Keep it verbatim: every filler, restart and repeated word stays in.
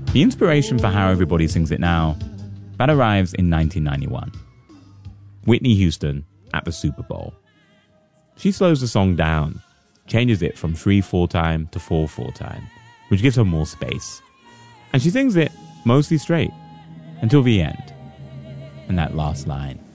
The inspiration for How Everybody Sings It Now, that arrives in nineteen ninety-one. Whitney Houston at the Super Bowl. She slows the song down, changes it from three four time to four four time, which gives her more space. And she sings it mostly straight until the end. And that last line.